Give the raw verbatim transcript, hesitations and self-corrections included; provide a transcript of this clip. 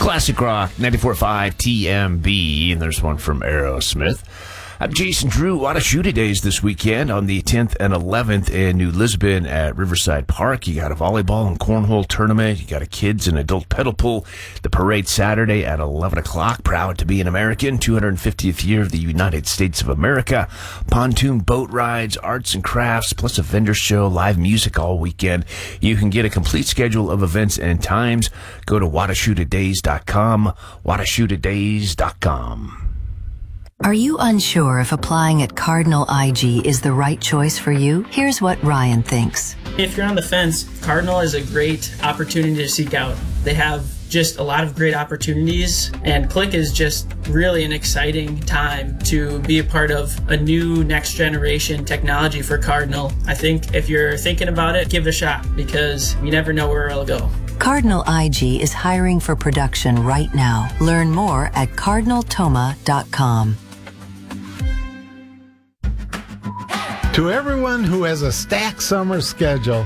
Classic Rock, ninety-four point five T M B, and there's one from Aerosmith. I'm Jason Drew. A lot of shoot days this weekend on the tenth and eleventh in New Lisbon at Riverside Park. You got a volleyball and cornhole tournament. You got a kids and adult pedal pool. The parade Saturday at eleven o'clock. Proud to be an American. two hundred fiftieth year of the United States of America. Pontoon boat rides, arts and crafts, plus a vendor show, live music all weekend. You can get a complete schedule of events and times. Go to watashoota days dot com. watashoota days dot com. Are you unsure if applying at Cardinal I G is the right choice for you? Here's what Ryan thinks. If you're on the fence, Cardinal is a great opportunity to seek out. They have just a lot of great opportunities, and Click is just really an exciting time to be a part of a new next generation technology for Cardinal. I think if you're thinking about it, give it a shot, because you never know where it'll go. Cardinal I G is hiring for production right now. Learn more at cardinal toma dot com. To everyone who has a stacked summer schedule,